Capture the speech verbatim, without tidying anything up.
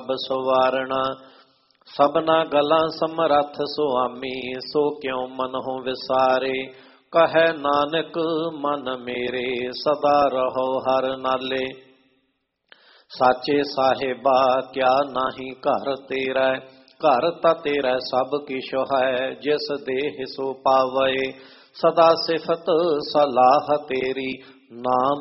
ਸਵਾਰਣਾ। ਸਭਨਾ ਗਲਾਂ ਸਮਰੱਥ ਸੁਆਮੀ, ਸੋ ਕਿਉ ਮਨਹੁ ਵਿਸਾਰੇ। ਕਹੈ ਨਾਨਕ ਮਨ ਮੇਰੇ, ਸਦਾ ਰਹੋ ਹਰ ਨਾਲੇ। ਸਾਚੇ ਸਾਹਿਬਾ ਕਿਆ ਨਾਹੀ ਘਰ ਤੇਰਾ, ਘਰ ਤਾਂ ਤੇਰਾ ਸਭ ਕਿਛ ਹੈ। ਜਿਸ ਦੇਹ ਸੋ ਪਾਵੈ, ਸਦਾ ਸਿਫਤ ਸਲਾਹ ਤੇਰੀ। ਨਾਮ